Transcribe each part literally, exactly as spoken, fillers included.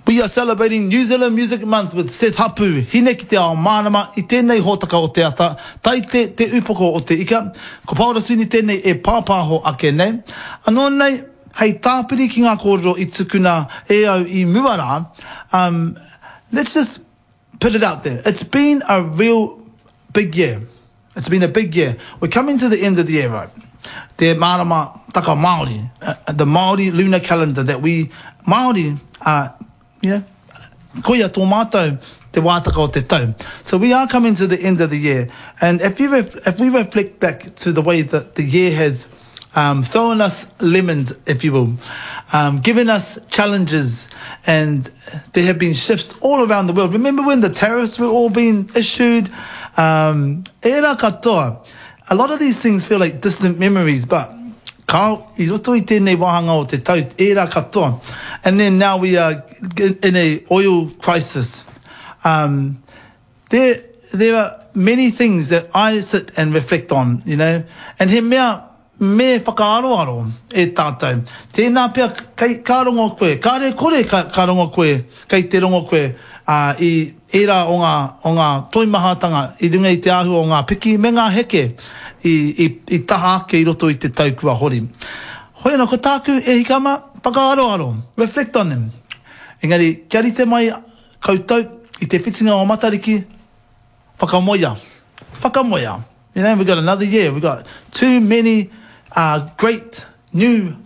We are celebrating New Zealand Music Month with Seth Hapu. Hine ki te ao mānama i tēnei hōtaka o te ata. Tai te, te upoko o te ika. Ko paura suni tēnei e pāpāho ake nei. Anō nei, hei tāpiri ki ngā kōrero i tukuna e au i muara. Um, let's just put it out there. It's been a real big year. It's been a big year. We're coming to the end of the year, right? Te marama taka Māori. Uh, the Māori lunar calendar that we, Māori, uh, yeah, koia tō mātou te wātaka o te tau. So we are coming to the end of the year. And if, you ref, if we reflect back to the way that the year has um, thrown us lemons, if you will, um, given us challenges, and there have been shifts all around the world. Remember when the tariffs were all being issued? Um, era katoa. A lot of these things feel like distant memories, but ka I roto I tēnei wahanga o te tau, era katoa. And then now we are in a oil crisis. Um, there, there are many things that I sit and reflect on, you know, and he mea me whakaaroaro e tātou. Tēnā pia kei kārongo koe, kāre kore ka, kārongo koe, kei te rongo koe, uh, i era o ngā, o ngā toimahatanga, i runga I te ahu o ngā piki, me ngā heke, i, i, i taha ake I roto I te tau kua hori. Hoi no, ko tāku e hikama, whakaaroaro, reflect on them. Engari, kia rite mai koutou, I te pitinga o matariki, whakamoia, whakamoia. You know, we've got another year, we've got too many uh, great new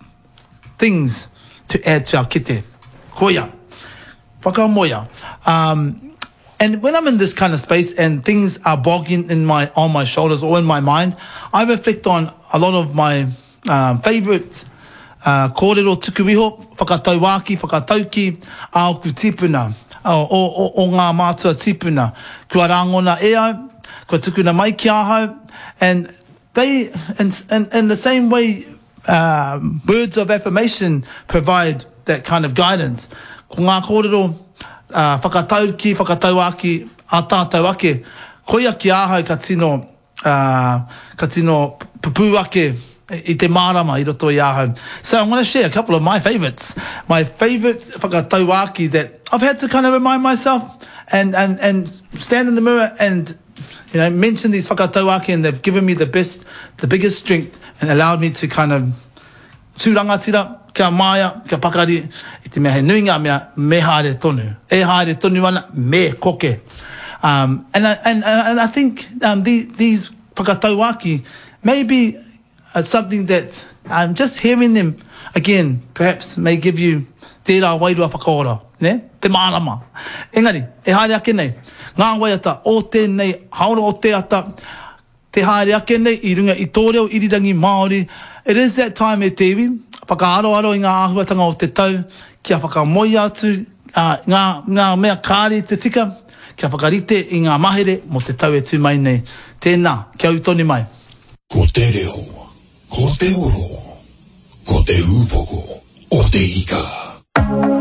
things to add to our kite. Koia, whakamoia. Um, and when I'm in this kind of space and things are bogging in my, on my shoulders or in my mind, I reflect on a lot of my um, favourite uh, kōrero tukuiho, whakatauaki, whakatauki, aoku tipuna, o, o, o ngā mātua tipuna, kua rangona e au, kua tukuna mai ki ahau, and they, in, in, in the same way, uh, words of affirmation provide that kind of guidance. Ko ngā kōrero, uh, whakatauki, whakatauaki, a tātou ake, koia ki ahau ka tino, uh, ka tino pupu ake, I te marama I roto I ahau. So I'm going to share a couple of my favourites. My favourite whakatauaki that I've had to kind of remind myself and, and, and stand in the mirror and, you know, mention these whakatauaki, and they've given me the best, the biggest strength and allowed me to kind of tūrangatira, kia maia, kia pakari, I te mea he nui ngā mea, me haere tonu. E haere tonu ana, me koke. Um, and, I, and, and I think um, these, these whakatauaki maybe Uh, something that um, just hearing them again perhaps may give you tērā wairua whakaora, ne? Te marama. Engari, e haere ake nei, ngā waiata o tēnei, haora o te ata, te haere ake nei, I runga I tō reo irirangi Māori. It is that time e tewi, whakaaroaro I ngā āhuatanga o te tau, kia whakamoi atu, uh, ngā, ngā mea kāre te tika, kia whakarite I ngā mahere mo te tau e tū mai nei. Tēnā, kia utoni mai. Ko te reo. Ko te oro, ko te upoko, o te ika.